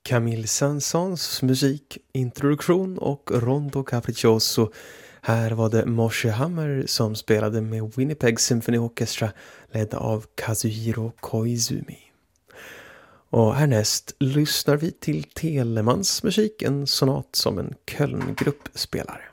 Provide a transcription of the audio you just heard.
Camille Saint-Saëns musikintroduktion och Rondo Capriccioso. Här var det Moshe Hammer som spelade med Winnipeg Symphony Orchestra ledd av Kazuhiro Koizumi. Och härnäst lyssnar vi till Telemans musik, en sonat som en Köln-grupp spelar.